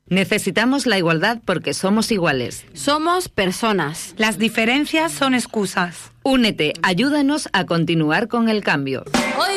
Necesitamos la igualdad porque somos iguales. Somos personas. Las diferencias son excusas. Únete, ayúdanos a continuar con el cambio.